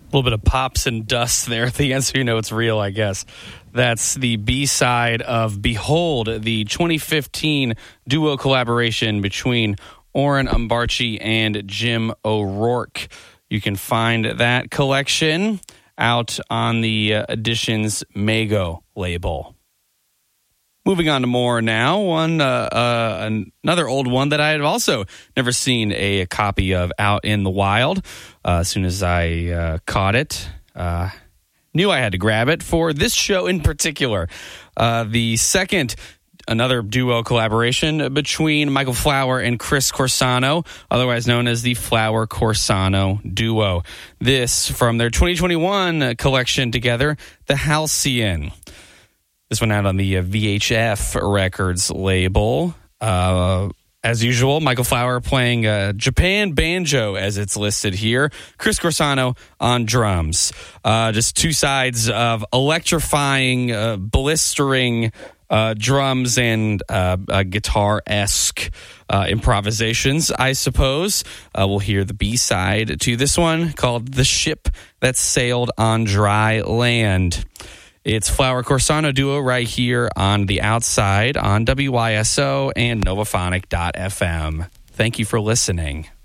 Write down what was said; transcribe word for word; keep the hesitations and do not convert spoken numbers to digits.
little bit of pops and dust there at the end, so you know it's real, I guess. That's the B-side of Behold, the twenty fifteen duo collaboration between Oren Umbarchi and Jim O'Rourke. You can find that collection out on the uh, Editions Mago label. Moving on to more now, one uh, uh, another old one that I had also never seen a, a copy of out in the wild. Uh, as soon as I uh, caught it, uh, knew I had to grab it for this show in particular. Uh, the second, another duo collaboration between Michael Flower and Chris Corsano, otherwise known as the Flower Corsano Duo. This from their twenty twenty-one collection together, The Halcyon. This one out on the V H F Records label. Uh, as usual, Michael Flower playing uh, Japan banjo, as it's listed here. Chris Corsano on drums. Uh, just two sides of electrifying, uh, blistering uh, drums and uh, uh, guitar-esque uh, improvisations, I suppose. Uh, we'll hear the B-side to this one called The Ship That Sailed on Dry Land. It's Flower Corsano Duo right here on The Outside on W Y S O and Novaphonic dot F M. Thank you for listening.